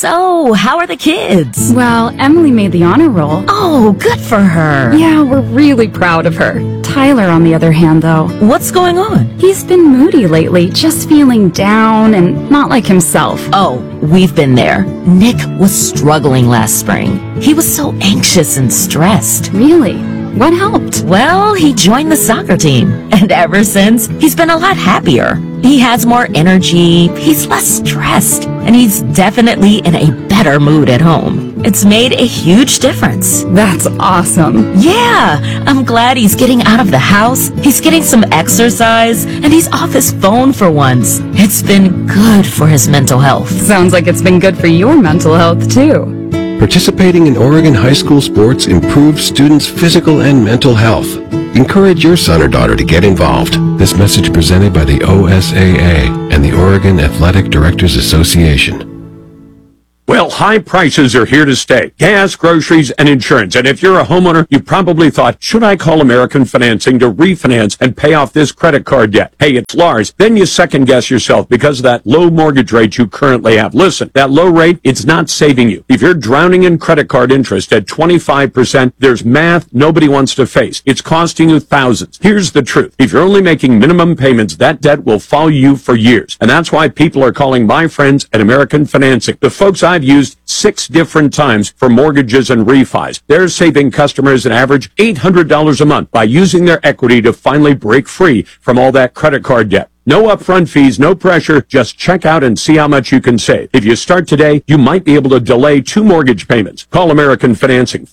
So, how are the kids? Well, Emily made the honor roll. Oh, good for her. Yeah, we're really proud of her. Tyler, on the other hand, though. What's going on? He's been moody lately, just feeling down and not like himself. Oh, we've been there. Nick was struggling last spring. He was so anxious and stressed. Really? What helped? Well, he joined the soccer team, and ever since, he's been a lot happier. He has more energy, he's less stressed, and he's definitely in a better mood at home. It's made a huge difference. That's awesome. Yeah, I'm glad he's getting out of the house, he's getting some exercise, and he's off his phone for once. It's been good for his mental health. Sounds like it's been good for your mental health, too. Participating in Oregon high school sports improves students' physical and mental health. Encourage your son or daughter to get involved. This message presented by the OSAA and the Oregon Athletic Directors Association. Well, high prices are here to stay. Gas, groceries, and insurance. And if you're a homeowner, you probably thought, should I call American Financing to refinance and pay off this credit card debt? Hey, it's Lars. Then you second guess yourself because of that low mortgage rate you currently have. Listen, that low rate, it's not saving you. If you're drowning in credit card interest at 25%, there's math nobody wants to face. It's costing you thousands. Here's the truth. If you're only making minimum payments, that debt will follow you for years. And that's why people are calling my friends at American Financing. The folks I've used 6 different times for mortgages and refis. They're saving customers an average $800 a month by using their equity to finally break free from all that credit card debt. No upfront fees, no pressure. Just check out and see how much you can save. If you start today, you might be able to delay 2 mortgage payments. Call American Financing,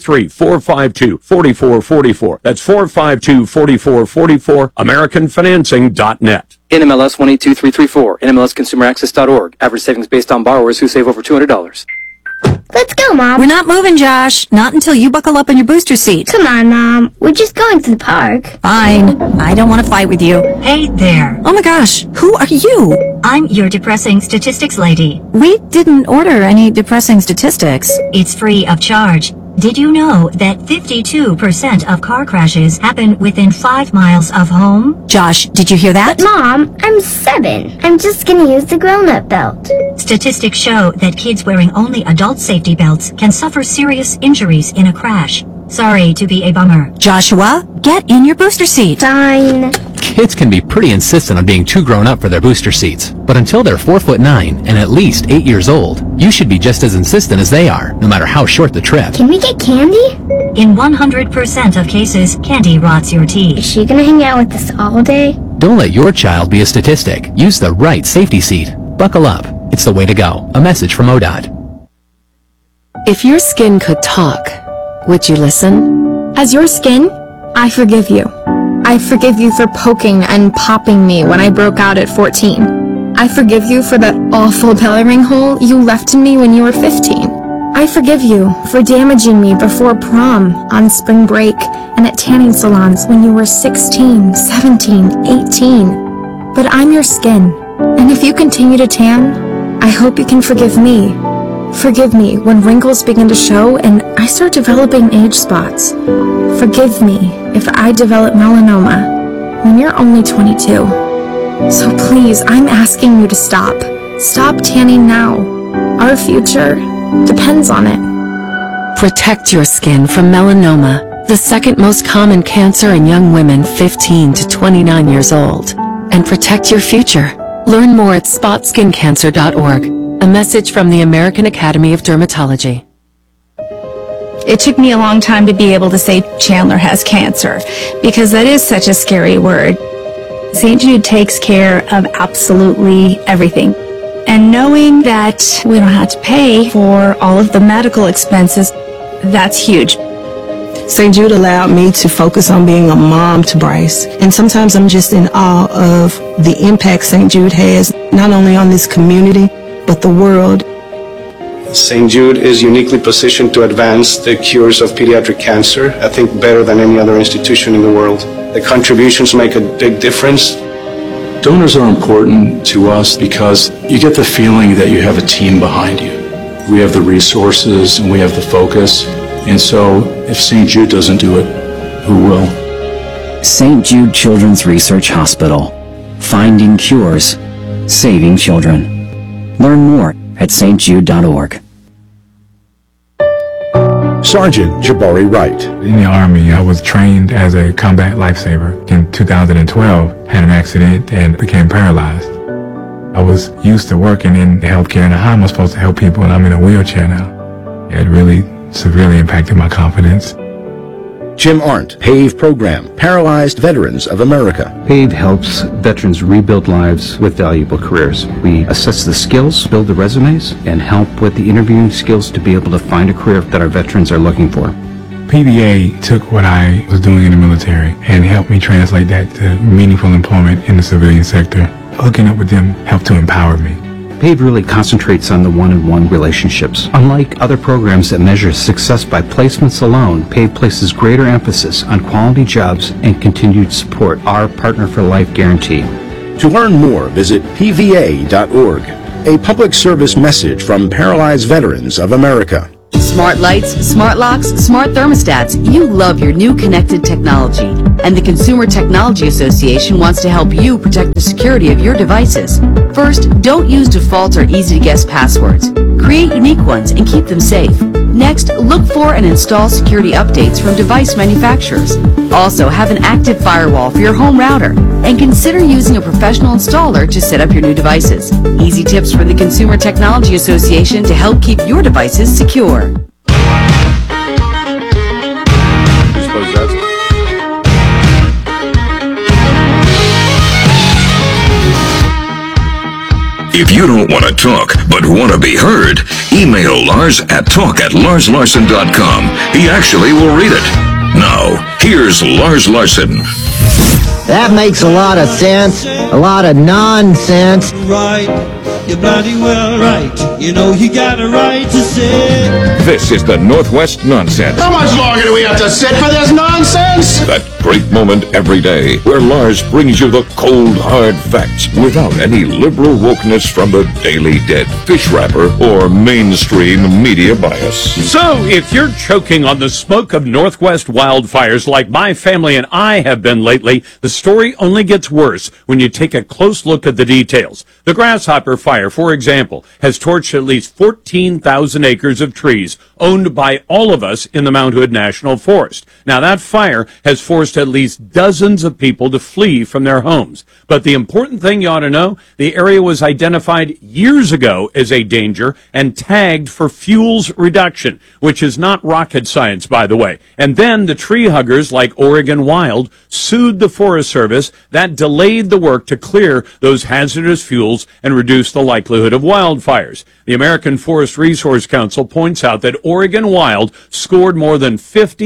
503-452-4444. That's 452-4444, AmericanFinancing.net. NMLS 182334, NMLSConsumerAccess.org. Average savings based on borrowers who save over $200. Let's go, Mom. We're not moving, Josh. Not until you buckle up in your booster seat. Come on, Mom. We're just going to the park. Fine. I don't want to fight with you. Hey there. Oh my gosh. Who are you? I'm your depressing statistics lady. We didn't order any depressing statistics. It's free of charge. Did you know that 52% of car crashes happen within 5 miles of home? Josh, did you hear that? But Mom, I'm 7. I'm just gonna use the grown-up belt. Statistics show that kids wearing only adult safety belts can suffer serious injuries in a crash. Sorry to be a bummer. Joshua, get in your booster seat. Fine. Kids can be pretty insistent on being too grown up for their booster seats. But until they're 4'9" and at least 8 years old, you should be just as insistent as they are, no matter how short the trip. Can we get candy? In 100% of cases, candy rots your teeth. Is she gonna hang out with us all day? Don't let your child be a statistic. Use the right safety seat. Buckle up. It's the way to go. A message from ODOT. If your skin could talk, would you listen? As your skin, I forgive you. I forgive you for poking and popping me when I broke out at 14. I forgive you for that awful belly ring hole you left in me when you were 15. I forgive you for damaging me before prom, on spring break, and at tanning salons when you were 16, 17, 18. But I'm your skin, and if you continue to tan, I hope you can forgive me. Forgive me when wrinkles begin to show and I start developing age spots. Forgive me if I develop melanoma when you're only 22. So please, I'm asking you to stop. Stop tanning now. Our future depends on it. Protect your skin from melanoma, the second most common cancer in young women 15 to 29 years old. And protect your future. Learn more at spotskincancer.org. A message from the American Academy of Dermatology. It took me a long time to be able to say Chandler has cancer, because that is such a scary word. St. Jude takes care of absolutely everything. And knowing that we don't have to pay for all of the medical expenses, that's huge. St. Jude allowed me to focus on being a mom to Bryce. And sometimes I'm just in awe of the impact St. Jude has, not only on this community, but the world. St. Jude is uniquely positioned to advance the cures of pediatric cancer, I think better than any other institution in the world. The contributions make a big difference. Donors are important to us because you get the feeling that you have a team behind you. We have the resources and we have the focus, and so if St. Jude doesn't do it, who will? St. Jude Children's Research Hospital. Finding cures. Saving children. Learn more at stjude.org. Sergeant Jabari Wright. In the Army, I was trained as a combat lifesaver. In 2012, had an accident and became paralyzed. I was used to working in healthcare and how am I supposed to help people, and I'm in a wheelchair now. It really severely impacted my confidence. Jim Arndt, PAVE Program, Paralyzed Veterans of America. PAVE helps veterans rebuild lives with valuable careers. We assess the skills, build the resumes, and help with the interviewing skills to be able to find a career that our veterans are looking for. PVA took what I was doing in the military and helped me translate that to meaningful employment in the civilian sector. Hooking up with them helped to empower me. PAVE really concentrates on the one-on-one relationships. Unlike other programs that measure success by placements alone, PAVE places greater emphasis on quality jobs and continued support, our Partner for Life guarantee. To learn more, visit pva.org. A public service message from Paralyzed Veterans of America. Smart lights, smart locks, smart thermostats. You love your new connected technology. And the Consumer Technology Association wants to help you protect the security of your devices. First, don't use default or easy-to-guess passwords. Create unique ones and keep them safe. Next, look for and install security updates from device manufacturers. Also, have an active firewall for your home router. And consider using a professional installer to set up your new devices. Easy tips from the Consumer Technology Association to help keep your devices secure. If you don't want to talk, but want to be heard, email Lars at talk@larslarson.com. He actually will read it. Now, here's Lars Larson. That makes a lot of sense. A lot of nonsense. Right, you're bloody well right. You know you got a right to say. This is the Northwest Nonsense. How much longer do we have to sit for this nonsense? That great moment every day where Lars brings you the cold, hard facts without any liberal wokeness from the Daily Dead, fish wrapper, or mainstream media bias. So, if you're choking on the smoke of Northwest wildfires like my family and I have been lately, the story only gets worse when you take a close look at the details. The Grasshopper Fire, for example, has torched at least 14,000 acres of trees owned by all of us in the Mount Hood National Forest. Now, that fire has forced at least dozens of people to flee from their homes. But the important thing you ought to know, the area was identified years ago as a danger and tagged for fuels reduction, which is not rocket science, by the way. And then the tree huggers like Oregon Wild sued the Forest Service. That delayed the work to clear those hazardous fuels and reduce the likelihood of wildfires. The American Forest Resource Council points out that Oregon Wild scored more than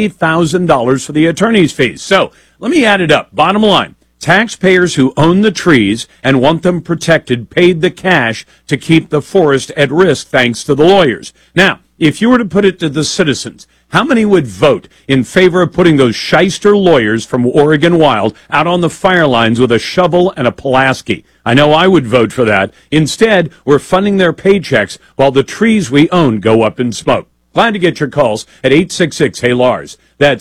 $50,000 for the attorney's fees. So, let me add it up. Bottom line, taxpayers who own the trees and want them protected paid the cash to keep the forest at risk thanks to the lawyers. Now, if you were to put it to the citizens, how many would vote in favor of putting those shyster lawyers from Oregon Wild out on the fire lines with a shovel and a Pulaski? I know I would vote for that. Instead, we're funding their paychecks while the trees we own go up in smoke. Glad to get your calls at 866-HEY-LARS. That's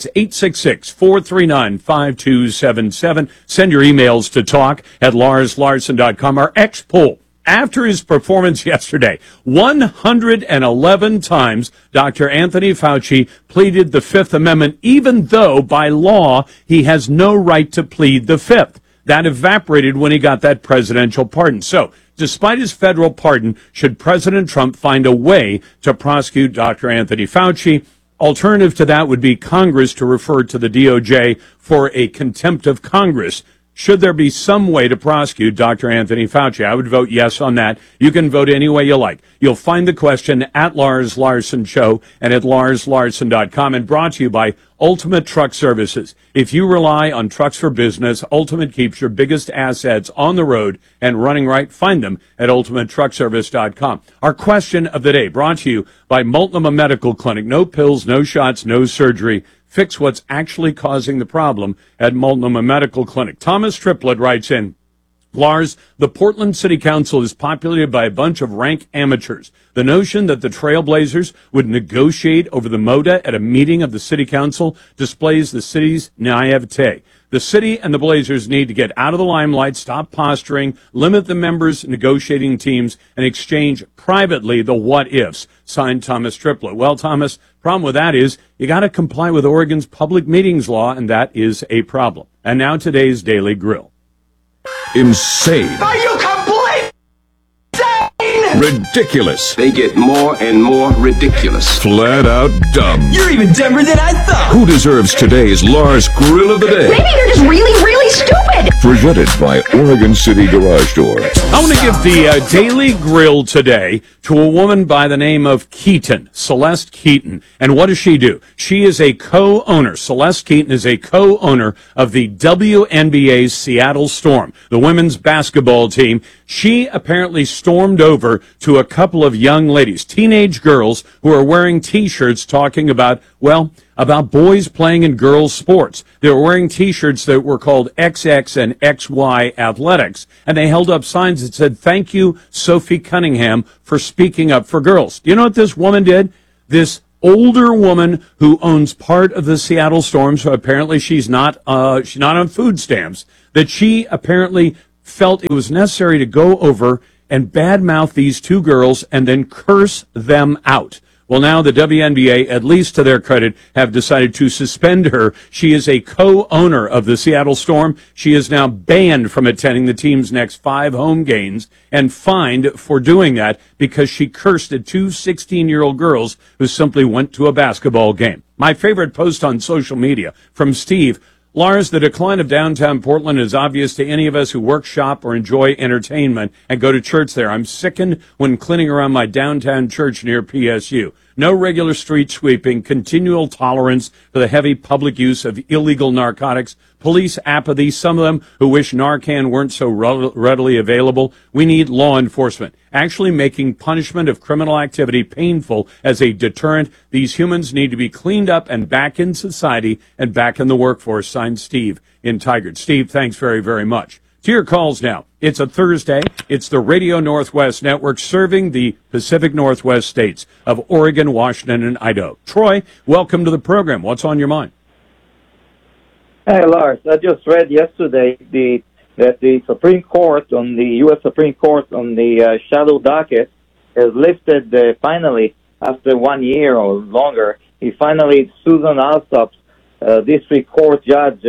866-439-5277. Send your emails to talk@larslarson.com. Our ex-poll. After his performance yesterday, 111 times Dr. Anthony Fauci pleaded the Fifth Amendment, even though by law he has no right to plead the Fifth. That evaporated when he got that presidential pardon. So, despite his federal pardon, should President Trump find a way to prosecute Dr. Anthony Fauci? Alternative to that would be Congress to refer to the DOJ for a contempt of Congress. Should there be some way to prosecute Dr. Anthony Fauci? I would vote yes on that. You can vote any way you like. You'll find the question at Lars Larson Show and at larslarson.com, and brought to you by Ultimate Truck Services. If you rely on trucks for business, Ultimate keeps your biggest assets on the road and running right. Find them at ultimatetruckservice.com. Our question of the day brought to you by Multnomah Medical Clinic. No pills, no shots, no surgery. Fix what's actually causing the problem at Multnomah Medical Clinic. Thomas Triplett writes in, Lars, the Portland City Council is populated by a bunch of rank amateurs. The notion that the Trailblazers would negotiate over the MOTA at a meeting of the City Council displays the city's naivete. The city and the Blazers need to get out of the limelight, stop posturing, limit the members' negotiating teams, and exchange privately the what-ifs. Signed, Thomas Triplett. Well, Thomas, problem with that is you got to comply with Oregon's public meetings law, and that is a problem. And now today's Daily Grill. Insane. Are you complete? Ridiculous. They get more and more ridiculous. Flat out dumb. You're even dumber than I thought. Who deserves today's Lars Grill of the Day? Maybe you're just really, really stupid. Presented by Oregon City Garage Door. I want to give the Daily Grill today to a woman by the name of Keaton, Celeste Keaton. And what does she do? She is a co-owner. Celeste Keaton is a co-owner of the WNBA's Seattle Storm, the women's basketball team. She apparently stormed over to a couple of young ladies, teenage girls, who are wearing T-shirts talking about, well, about boys playing in girls' sports. They were wearing T-shirts that were called XX and XY Athletics, and they held up signs that said, "Thank you, Sophie Cunningham, for speaking up for girls." Do you know what this woman did? This older woman who owns part of the Seattle Storm, so apparently she's not on food stamps, that she apparently felt it was necessary to go over and badmouth these two girls and then curse them out. Well, now the WNBA, at least to their credit, have decided to suspend her. She is a co-owner of the Seattle Storm. She is now banned from attending the team's next 5 home games and fined for doing that because she cursed at 2 16-year-old girls who simply went to a basketball game. My favorite post on social media from Steve: Lars, the decline of downtown Portland is obvious to any of us who work, shop, or enjoy entertainment and go to church there. I'm sickened when cleaning around my downtown church near PSU. No regular street sweeping, continual tolerance for the heavy public use of illegal narcotics, police apathy, some of them who wish Narcan weren't so readily available. We need law enforcement, actually making punishment of criminal activity painful as a deterrent. These humans need to be cleaned up and back in society and back in the workforce. Signed, Steve in Tigard. Steve, thanks very, very much. To your calls now. It's a Thursday. It's the Radio Northwest Network serving the Pacific Northwest states of Oregon, Washington, and Idaho. Troy, welcome to the program. What's on your mind? Hey, Lars. I just read yesterday that the Supreme Court, on the U.S. Supreme Court, on the shadow docket, has lifted finally, after 1 year or longer, Susan Alsop's district court judge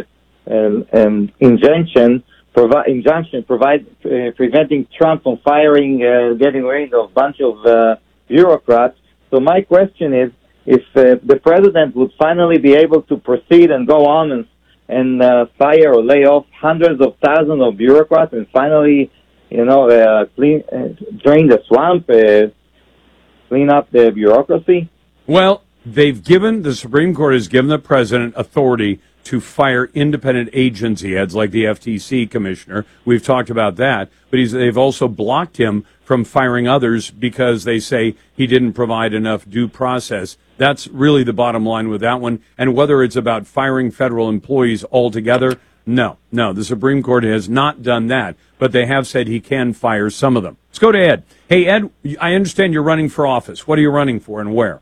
injunction preventing Trump from firing, getting rid of a bunch of bureaucrats. So my question is, if the president would finally be able to proceed and go on and fire or lay off hundreds of thousands of bureaucrats and finally, drain the swamp, clean up the bureaucracy? Well, the Supreme Court has given the president authority to fire independent agency heads like the FTC commissioner. We've talked about that, but they've also blocked him from firing others because they say he didn't provide enough due process. That's really the bottom line with that one. And whether it's about firing federal employees altogether, no, the Supreme Court has not done that, but they have said he can fire some of them. Let's go to Ed. Hey, Ed, I understand you're running for office. What are you running for and where?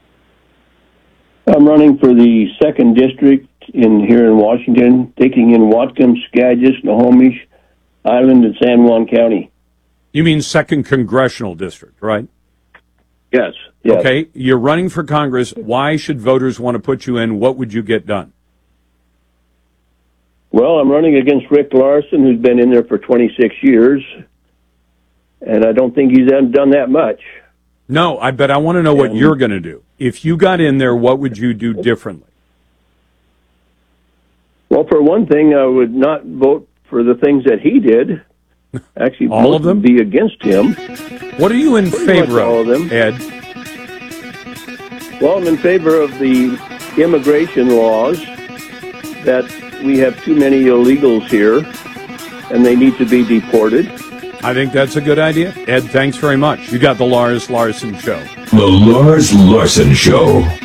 I'm running for the 2nd District here in Washington, taking in Whatcom, Skagit, Snohomish, Island, and San Juan County. You mean 2nd Congressional District, right? Yes. Okay, you're running for Congress. Why should voters want to put you in? What would you get done? Well, I'm running against Rick Larson, who's been in there for 26 years, and I don't think he's done that much. No, I want to know what you're going to do. If you got in there, what would you do differently? Well, for one thing, I would not vote for the things that he did. Actually, all of them? Be against him. What are you in favor of, all of them. Ed? Well, I'm in favor of the immigration laws, that we have too many illegals here, and they need to be deported. I think that's a good idea. Ed, thanks very much. You got the Lars Larson Show. The Lars Larson Show.